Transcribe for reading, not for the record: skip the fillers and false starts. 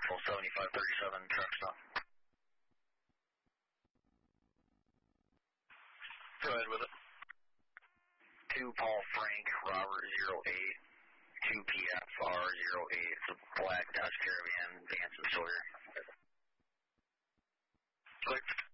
full 7537 truck stop. Go ahead with it. 2 Paul Frank, Robert 08, 2 PFR 08, it's a black Dodge Caravan, Vance and Sawyer. Click.